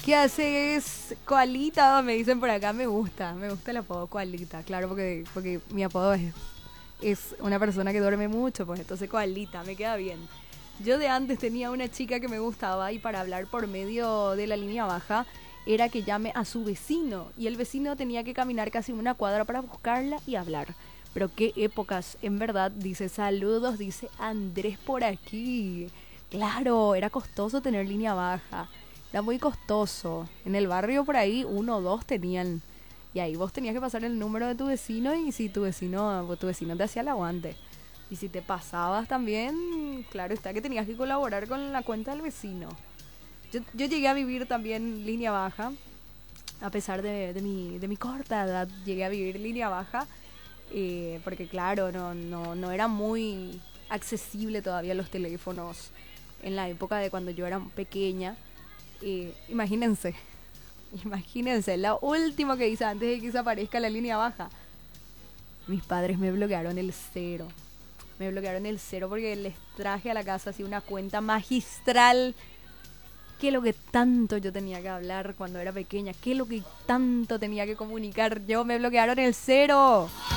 ¿Qué haces, Koalita? Me dicen por acá, me gusta el apodo Koalita, claro, porque mi apodo es una persona que duerme mucho, pues entonces Koalita, me queda bien. Yo de antes tenía una chica que me gustaba y para hablar por medio de la línea baja era que llame a su vecino y el vecino tenía que caminar casi una cuadra para buscarla y hablar. Pero qué épocas, en verdad, dice saludos, dice Andrés por aquí. Claro, era costoso tener línea baja, era muy costoso. En el barrio por ahí uno o dos tenían y ahí vos tenías que pasar el número de tu vecino y si tu vecino te hacía el aguante. Y si te pasabas también, claro está que tenías que colaborar con la cuenta del vecino. Yo llegué a vivir también línea baja, a pesar de mi corta edad, llegué a vivir línea baja, porque claro, no era muy accesible todavía los teléfonos en la época de cuando yo era pequeña. Imagínense, imagínense, lo último que hice antes de que desaparezca la línea baja. Mis padres me bloquearon el cero. Me bloquearon el cero porque les traje a la casa así una cuenta magistral. ¿Qué es lo que tanto yo tenía que hablar cuando era pequeña? ¿Qué es lo que tanto tenía que comunicar? Yo me bloquearon el cero.